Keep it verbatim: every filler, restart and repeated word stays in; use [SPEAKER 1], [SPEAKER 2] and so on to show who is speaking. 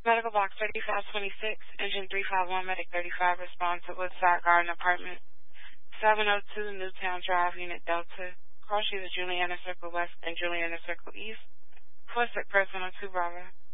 [SPEAKER 1] Medical box thirty-five twenty-six, engine three five one, medic thirty-five, respond to Woodside Garden Apartment, seven oh two Newtown Drive, Unit Delta. Call sheet is Juliana Circle West and Juliana Circle East. For sick person on two Bravo.